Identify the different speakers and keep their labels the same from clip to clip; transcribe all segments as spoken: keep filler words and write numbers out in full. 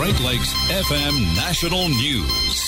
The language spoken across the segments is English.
Speaker 1: Great Lakes F M National News.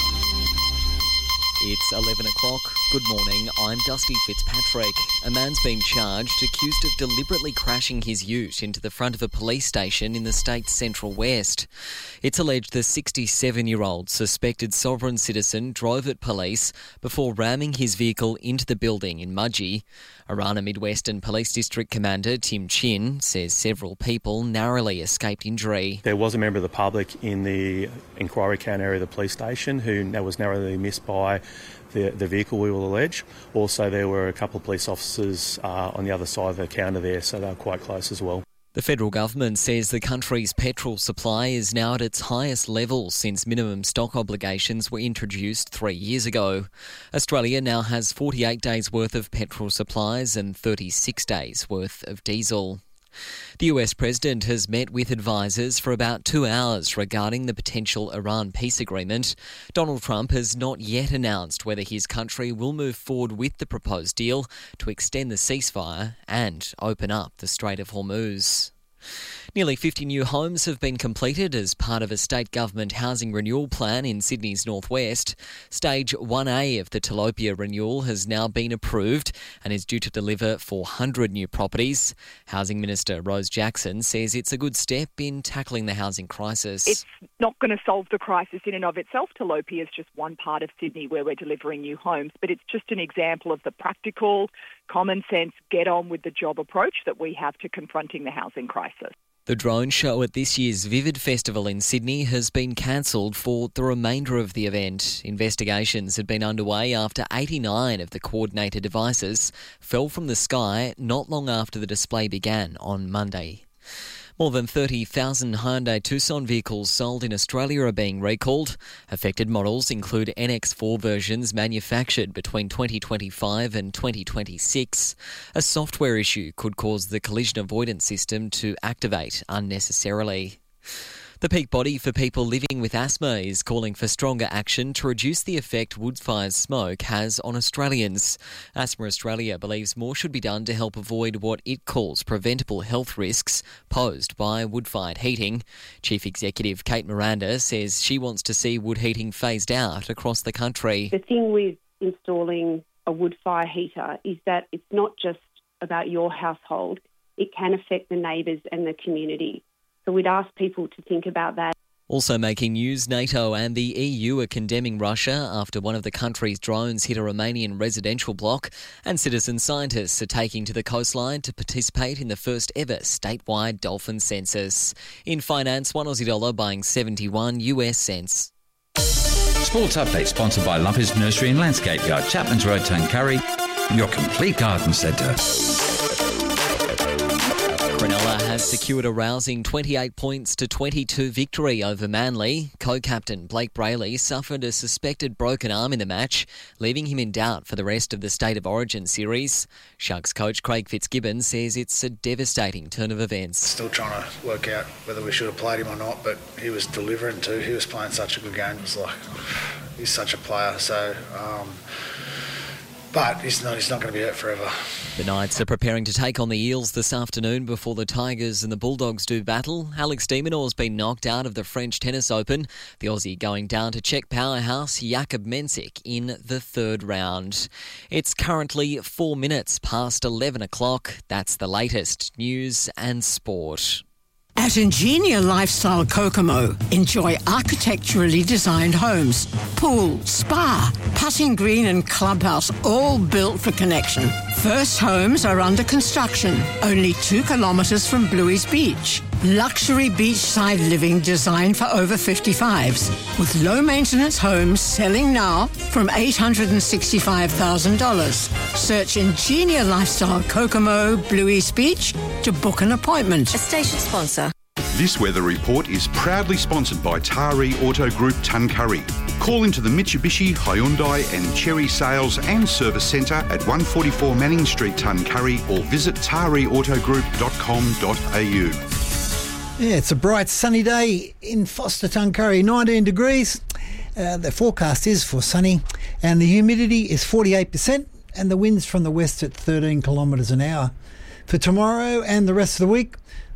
Speaker 2: It's eleven o'clock. Good morning. I'm Dusty Fitzpatrick. A man's been charged, accused of deliberately crashing his ute into the front of a police station in the state's Central West. It's alleged the sixty-seven-year-old suspected sovereign citizen drove at police before ramming his vehicle into the building in Mudgee. Arana Mid-Western Police District Commander Tim Chin says several people narrowly escaped injury.
Speaker 3: There was a member of the public in the inquiry count area of the police station who was narrowly missed by the, the vehicle, we will allege. Also, there were a couple of police officers uh, on the other side of the counter there, so they were quite close as well.
Speaker 2: The federal government says the country's petrol supply is now at its highest level since minimum stock obligations were introduced three years ago. Australia now has forty-eight days worth of petrol supplies and thirty-six days worth of diesel. The U S president has met with advisers for about two hours regarding the potential Iran peace agreement. Donald Trump has not yet announced whether his country will move forward with the proposed deal to extend the ceasefire and open up the Strait of Hormuz. Nearly fifty new homes have been completed as part of a state government housing renewal plan in Sydney's northwest. Stage one A of the Tilapia renewal has now been approved and is due to deliver four hundred new properties. Housing Minister Rose Jackson says it's a good step in tackling the housing crisis.
Speaker 4: It's not going to solve the crisis in and of itself. Tilapia is just one part of Sydney where we're delivering new homes, but it's just an example of the practical, common sense, get on with the job approach that we have to confronting the housing crisis.
Speaker 2: The drone show at this year's Vivid Festival in Sydney has been cancelled for the remainder of the event. Investigations had been underway after eighty-nine of the coordinated devices fell from the sky not long after the display began on Monday. More than thirty thousand Hyundai Tucson vehicles sold in Australia are being recalled. Affected models include N X four versions manufactured between twenty twenty-five and twenty twenty-six. A software issue could cause the collision avoidance system to activate unnecessarily. The peak body for people living with asthma is calling for stronger action to reduce the effect wood-fired smoke has on Australians. Asthma Australia believes more should be done to help avoid what it calls preventable health risks posed by wood-fired heating. Chief Executive Kate Miranda says she wants to see wood heating phased out across the country.
Speaker 5: The thing with installing a wood-fire heater is that it's not just about your household. It can affect the neighbours and the community. So we'd ask people to think about that.
Speaker 2: Also making news, NATO and the E U are condemning Russia after one of the country's drones hit a Romanian residential block, and citizen scientists are taking to the coastline to participate in the first ever statewide dolphin census. In finance, one Aussie dollar buying seventy-one U S cents.
Speaker 6: Sports Update sponsored by Lumpers Nursery and Landscape Yard, Chapman's Road, Tuncurry, your complete garden centre.
Speaker 2: Cronulla has secured a rousing twenty-eight points to twenty-two victory over Manly. Co-captain Blake Brayley suffered a suspected broken arm in the match, leaving him in doubt for the rest of the State of Origin series. Sharks coach Craig Fitzgibbon says it's a devastating turn of events.
Speaker 7: Still trying to work out whether we should have played him or not, but he was delivering too. He was playing such a good game. It was like, he's such a player, so... Um, But he's not, he's not going to be hurt forever.
Speaker 2: The Knights are preparing to take on the Eels this afternoon before the Tigers and the Bulldogs do battle. Alex de Minaur has been knocked out of the French Tennis Open. The Aussie going down to Czech powerhouse Jakub Mensik in the third round. It's currently four minutes past eleven o'clock. That's the latest news and sport.
Speaker 8: At Ingenia Lifestyle Kokomo, enjoy architecturally designed homes, pool, spa, putting green and clubhouse, all built for connection. First homes are under construction, only two kilometres from Bluey's Beach. Luxury beachside living designed for over fifty-fives, with low-maintenance homes selling now from eight hundred sixty-five thousand dollars. Search Ingenia Lifestyle Kokomo, Bluey's Beach to book an appointment.
Speaker 9: A station sponsor.
Speaker 10: This weather report is proudly sponsored by Taree Auto Group Tuncurry. Call into the Mitsubishi, Hyundai and Chery Sales and Service Centre at one forty-four Manning Street, Tuncurry, or visit taree auto group dot com dot a u.
Speaker 11: Yeah, it's a bright sunny day in Foster, Tuncurry, nineteen degrees. Uh, the forecast is for sunny and the humidity is forty-eight percent and the winds from the west at thirteen kilometres an hour. For tomorrow and the rest of the week,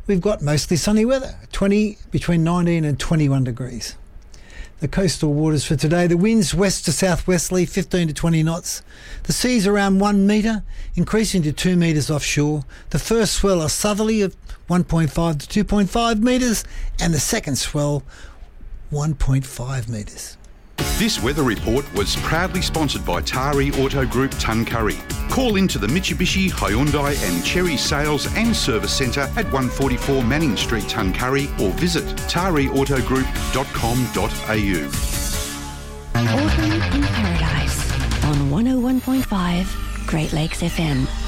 Speaker 11: we've got mostly sunny weather, twenty between nineteen and twenty-one degrees. The coastal waters for today, the winds west to southwesterly, fifteen to twenty knots. The sea's around one metre, increasing to two metres offshore. The first swell a southerly of one point five to two point five metres, and the second swell one point five metres.
Speaker 10: This weather report was proudly sponsored by Tari Auto Group Tuncurry. Call into the Mitsubishi, Hyundai and Cherry Sales and Service Centre at one forty-four Manning Street, Tuncurry, or visit tari auto group dot com dot a u.
Speaker 9: Autumn in Paradise on one oh one point five Great Lakes F M.